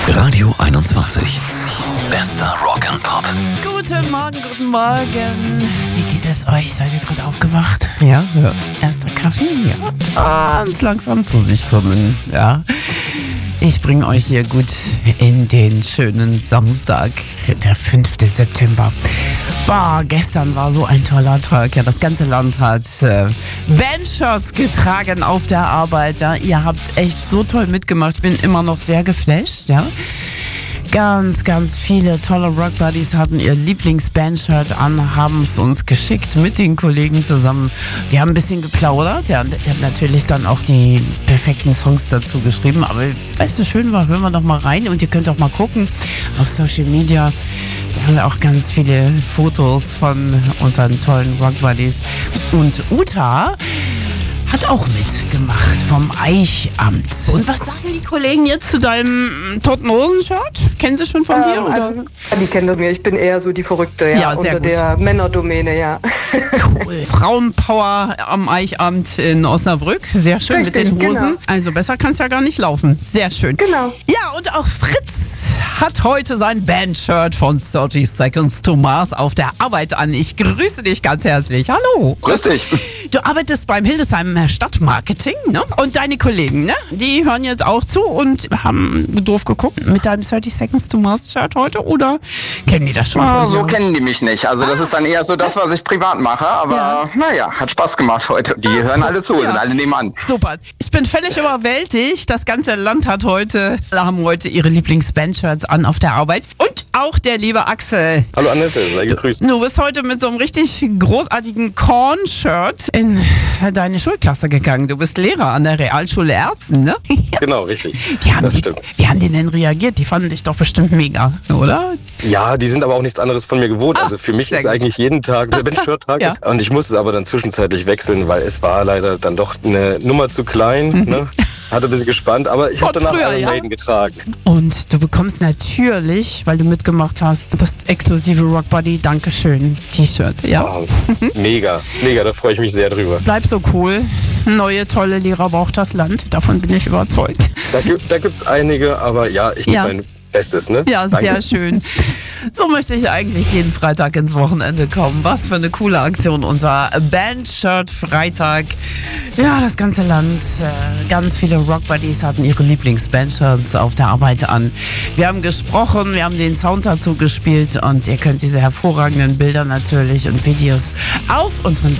Radio 21. Bester Rock and Pop. Guten Morgen. Wie geht es euch? Seid ihr gerade aufgewacht? Ja. Erster Kaffee? Ja. Ganz langsam zu sich kommen. Ja. Ich bringe euch hier gut in den schönen Samstag, der 5. September. Gestern war so ein toller Tag. Ja, das ganze Land hat Bandshirts getragen auf der Arbeit. Ja. Ihr habt echt so toll mitgemacht. Ich bin immer noch sehr geflasht. Ja. Ganz viele tolle Rock-Buddies hatten ihr Lieblings-Bandshirt an, haben es uns geschickt mit den Kollegen zusammen. Wir haben ein bisschen geplaudert, ja, und er hat natürlich dann auch die perfekten Songs dazu geschrieben. Aber weißt du, schön war, hören wir doch mal rein und ihr könnt auch mal gucken auf Social Media. Da haben wir auch ganz viele Fotos von unseren tollen Rock-Buddies. Und Uta hat auch mitgemacht vom Eichamt. Und was sagen die Kollegen jetzt zu deinem Toten Hosen-Shirt? Kennen sie schon von dir? Oder? Also, die kennen das mir. Ich bin eher so die Verrückte, Ja, sehr unter gut. der Männerdomäne, ja. Cool. Frauenpower am Eichamt in Osnabrück. Sehr schön. Richtig, mit den Hosen. genau. Also besser kann es ja gar nicht laufen. Sehr schön. Genau. Ja, und auch Fritz hat heute sein Bandshirt von 30 Seconds to Mars auf der Arbeit an. Ich grüße dich ganz herzlich. Hallo. Grüß dich. Du arbeitest beim Hildesheim Stadtmarketing, ne? Und deine Kollegen, ne? Die hören jetzt auch zu und haben doof geguckt mit deinem 30 Seconds to Mars Shirt heute, oder kennen die das schon von So dir? kennen die mich nicht. Also das ist dann eher so das, was ich privat mache. Aber naja, hat Spaß gemacht heute. Die hören alle zu, sind alle nebenan. Super. Ich bin völlig überwältigt. Das ganze Land haben heute ihre Lieblings-Bandshirts an auf der Arbeit. Und auch der liebe Axel. Hallo Annette, sei gegrüßt. Du bist heute mit so einem richtig großartigen Korn-Shirt in deine Schulklasse gegangen. Du bist Lehrer an der Realschule Erzen, ne? Genau, richtig. Wie Stimmt. Wie haben die denn reagiert? Die fanden dich doch bestimmt mega, oder? Ja, die sind aber auch nichts anderes von mir gewohnt. Also für mich sehr ist gut. eigentlich jeden Tag der Bandshirt-Tag. Ja. Und ich musste es aber dann zwischenzeitlich wechseln, weil es war leider dann doch eine Nummer zu klein. Ne? Hatte ein bisschen gespannt, aber ich habe danach früher, Iron ja? Maiden getragen. Und du bekommst natürlich, weil du mitgemacht hast, das exklusive Rock Buddy Dankeschön T-Shirt, ja? Wow. Mega, da freue ich mich sehr drüber. Bleib so cool. Neue, tolle Lehrer braucht das Land. Davon bin ich überzeugt. Da gibt's einige, aber ja, ich gebe Ja. mein Bestes. Ne? Ja, Danke. sehr schön. So möchte ich eigentlich jeden Freitag ins Wochenende kommen. Was für eine coole Aktion. Unser Bandshirt-Freitag. Ja, das ganze Land, ganz viele Rock-Buddies hatten ihre Lieblings-Bandshirts auf der Arbeit an. Wir haben gesprochen, wir haben den Sound dazu gespielt und ihr könnt diese hervorragenden Bilder natürlich und Videos auf unseren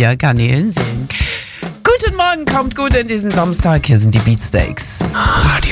Social-Media-Kanälen sehen. Guten Morgen, kommt gut in diesen Samstag. Hier sind die Beatsteaks. Radio